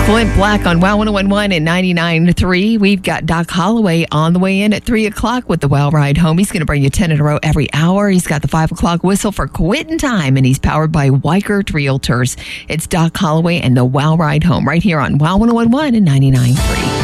Flint Black on WOW 101 and 99.3. We've got Doc Holloway on the way in at 3 o'clock with the WOW Ride Home. He's going to bring you 10 in a row every hour. He's got the 5 o'clock whistle for quitting time, and he's powered by Weichert Realtors. It's Doc Holloway and the WOW Ride Home right here on WOW 101 and 99.3.